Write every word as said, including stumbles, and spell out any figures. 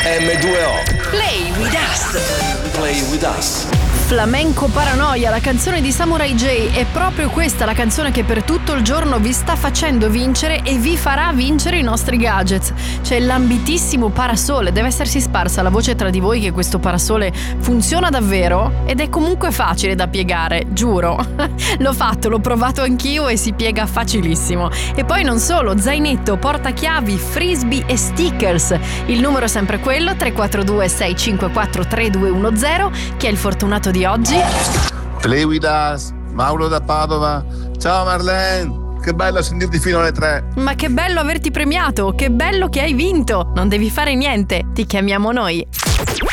emme due o. Play with us. Play with us. Flamenco Paranoia, la canzone di Samurai J, è proprio questa la canzone che per tutto il giorno vi sta facendo vincere e vi farà vincere i nostri gadgets. C'è l'ambitissimo parasole, deve essersi sparsa la voce tra di voi che questo parasole funziona davvero ed è comunque facile da piegare, giuro. L'ho fatto, l'ho provato anch'io e si piega facilissimo. E poi non solo, zainetto, portachiavi, frisbee e stickers. Il numero è sempre quello, tre quattro due sei cinque quattro tre due uno zero. Chi è il fortunato di oggi? Play with us, Mauro da Padova. Ciao Marlene, che bello sentirti fino alle tre. Ma che bello averti premiato, che bello che hai vinto. Non devi fare niente, ti chiamiamo noi.